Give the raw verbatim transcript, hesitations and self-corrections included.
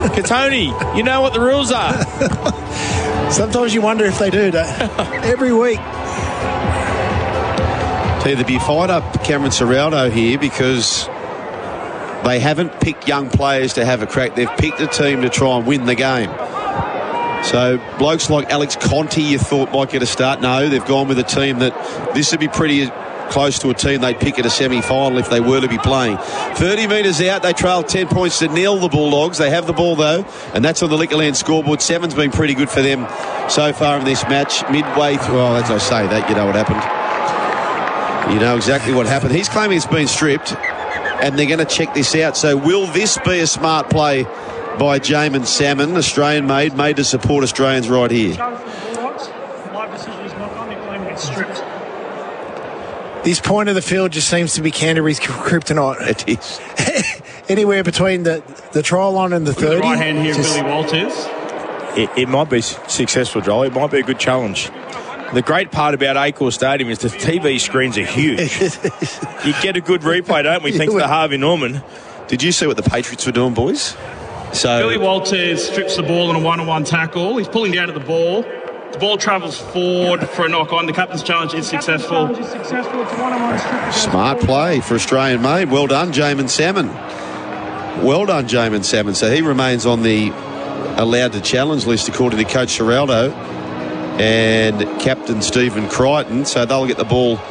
Katoni, you know what the rules are. Sometimes you wonder if they do, don't every week. To either be fired up Cameron Ciraldo here because they haven't picked young players to have a crack. They've picked a team to try and win the game. So blokes like Alex Conti you thought might get a start. No, they've gone with a team that this would be pretty close to a team they'd pick at a semi-final if they were to be playing. thirty metres out, they trail ten points to nil, the Bulldogs. They have the ball though, and that's on the Liquorland scoreboard. Seven's been pretty good for them so far in this match. Midway through, well, as I say that, you know what happened. You know exactly what happened. He's claiming it's been stripped, and they're going to check this out. So will this be a smart play by Jamin Salmon, Australian made, made to support Australians right here? This point of the field just seems to be Canterbury's kryptonite. It is. Anywhere between the, the trial line and the thirty. The right hand here, just... Billy Walters. It, it might be successful, Joel. It might be a good challenge. The great part about Accor Stadium is the T V screens are huge. You get a good replay, don't we? Thanks to Harvey Norman. Did you see what the Patriots were doing, boys? So Billy Walters strips the ball in a one-on-one tackle. He's pulling down at the ball. The ball travels forward for a knock-on. The captain's challenge is successful. Smart play for Australian made. Well done, Jamin Salmon. Well done, Jamin Salmon. So he remains on the allowed to challenge list according to Coach Ciraldo and Captain Stephen Crichton. So they'll get the ball